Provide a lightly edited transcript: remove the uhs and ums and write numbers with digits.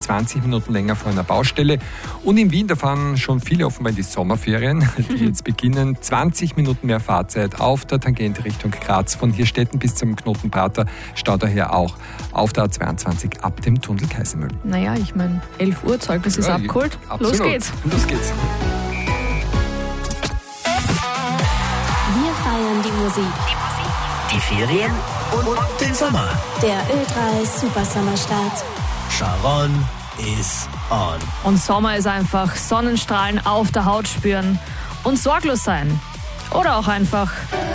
20 Minuten länger vor einer Baustelle. Und in Wien, da fahren schon viele offenbar in die Sommerferien, die jetzt beginnen. 20 Minuten mehr Fahrzeit auf der Tangente Richtung Graz. Von Hirstetten bis zum Knoten Prater Stau daher auch auf der A22 ab dem Tunnel Kaisermühl. Naja, ich meine, 11 Uhr, Zeugnis ist abgeholt. Absolut. Los geht's. Los geht's. Wir feiern die Musik. Die Ferien und den Sommer. Der Ö3 Supersommerstart. Sharon is on. Und Sommer ist einfach Sonnenstrahlen auf der Haut spüren und sorglos sein. Oder auch einfach